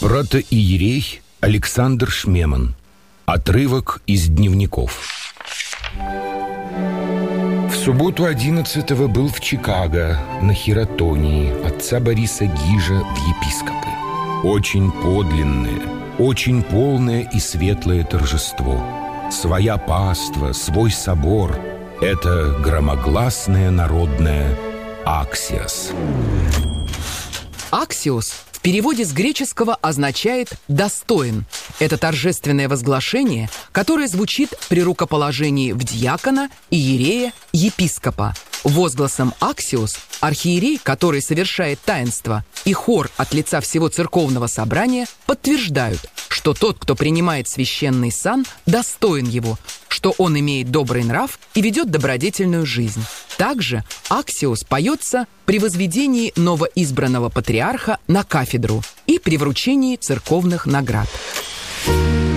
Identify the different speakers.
Speaker 1: Протоиерей Александр Шмеман. Отрывок из дневников. В субботу 11-го был в Чикаго, на хиротонии отца Бориса Гижа в епископы. Очень подлинное, очень полное и светлое торжество. Своя паства, свой собор – это громогласное народное «Аксиос».
Speaker 2: «Аксиос» в переводе с греческого означает «достоин». Это торжественное возглашение, которое звучит при рукоположении в диакона, иерея, епископа. Возгласом «Аксиос» архиерей, который совершает таинство, и хор от лица всего церковного собрания подтверждают, что тот, кто принимает священный сан, достоин его, что он имеет добрый нрав и ведет добродетельную жизнь. Также «Аксиос» поется при возведении новоизбранного патриарха на кафедру и при вручении церковных наград.